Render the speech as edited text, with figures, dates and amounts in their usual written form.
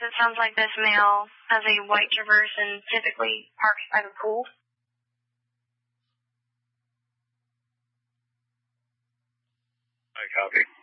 it sounds like this male has a white Traverse and typically parks by the pool. I copy.